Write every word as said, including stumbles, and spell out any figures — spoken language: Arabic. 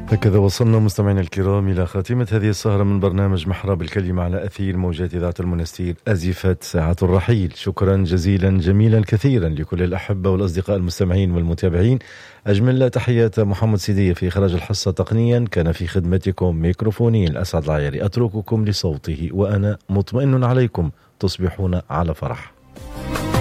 هكذا وصلنا مستمعينا الكرام إلى خاتمة هذه السهرة من برنامج محراب الكلمة على أثير موجات إذاعة المنستير. أزفت ساعة الرحيل. شكرا جزيلا جميلا كثيرا لكل الأحبة والأصدقاء المستمعين والمتابعين. أجمل تحيات محمد سيدية في إخراج الحصة تقنيا، كان في خدمتكم ميكروفوني الأسعد العياري. أترككم لصوته وأنا مطمئن عليكم تصبحون على فرح.